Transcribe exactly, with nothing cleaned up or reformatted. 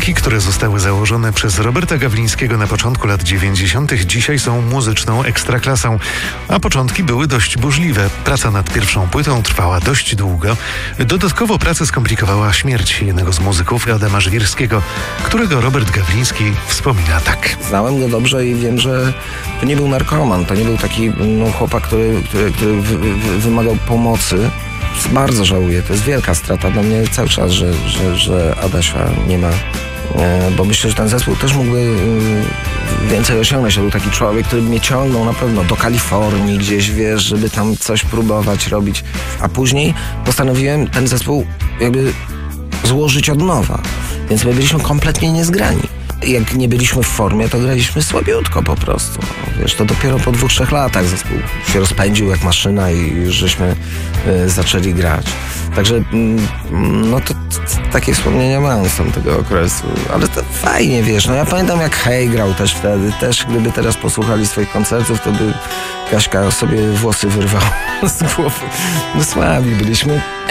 Gawlinki, które zostały założone przez Roberta Gawlińskiego na początku lat dziewięćdziesiątych, dzisiaj są muzyczną ekstraklasą, a początki były dość burzliwe. Praca nad pierwszą płytą trwała dość długo. Dodatkowo pracę skomplikowała śmierć jednego z muzyków, Adama Żwirskiego, którego Robert Gawliński wspomina tak. Znałem go dobrze i wiem, że to nie był narkoman, to nie był taki no, chłopak, który, który, który wy, wy, wymagał pomocy. Bardzo żałuję, to jest wielka strata dla mnie cały czas, że, że, że Adasia nie ma, e, bo myślę, że ten zespół też mógłby e, więcej osiągnąć. To był taki człowiek, który mnie ciągnął na pewno do Kalifornii gdzieś, wiesz, żeby tam coś próbować robić, a później postanowiłem ten zespół jakby złożyć od nowa, więc my byliśmy kompletnie niezgrani. Jak nie byliśmy w formie, to graliśmy słabiutko po prostu. Wiesz, to dopiero po dwóch, trzech latach zespół się rozpędził jak maszyna i już żeśmy y, zaczęli grać. Także mm, no to, to takie wspomnienia mam z tamtego okresu. Ale to fajnie, wiesz. No ja pamiętam jak Hej grał też wtedy. Też gdyby teraz posłuchali swoich koncertów, to by Kaśka sobie włosy wyrwała z głowy. No słabi byliśmy.